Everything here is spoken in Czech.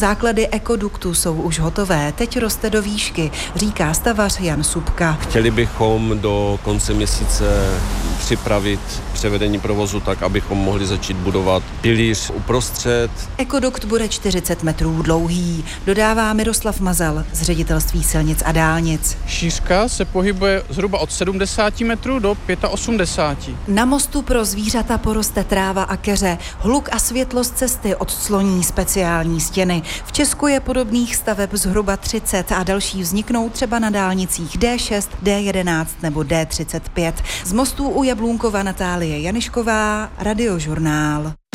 Základy ekoduktu jsou už hotové, teď roste do výšky, říká stavař Jan Subka. Chtěli bychom do konce měsíce připravit převedení provozu tak, abychom mohli začít budovat pilíř uprostřed. Ekodukt bude 40 metrů dlouhý, dodává Miroslav Mazal z Ředitelství silnic a dálnic. Šířka se pohybuje zhruba od 70 metrů do 85. Na mostu pro zvířata poroste tráva a keře. Hluk a světlost cesty odcloní speciální stěny. V Česku je podobných staveb zhruba 30 a další vzniknou třeba na dálnicích D6, D11 nebo D35. Z mostů u Jablunkova Natálie Janišková, Radiožurnál.